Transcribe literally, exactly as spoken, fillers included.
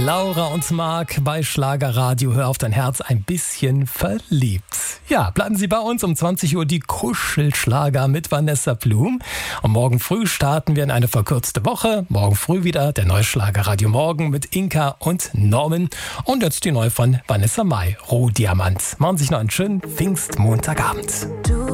Laura und Marc bei Schlagerradio. Hör auf dein Herz, ein bisschen verliebt. Ja, bleiben Sie bei uns um zwanzig Uhr die Kuschelschlager mit Vanessa Blum. Und morgen früh starten wir in eine verkürzte Woche. Morgen früh wieder der neue Schlagerradio Morgen mit Inka und Norman. Und jetzt die neue von Vanessa Mai, Rohdiamant. Machen Sie sich noch einen schönen Pfingstmontagabend.